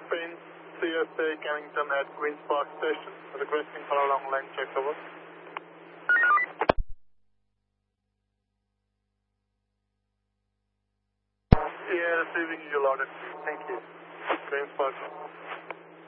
Prince CSA Kennington at Queen's Park Station, requesting for a long line check over. Yeah, receiving you loaded. Thank you. Queen's Park.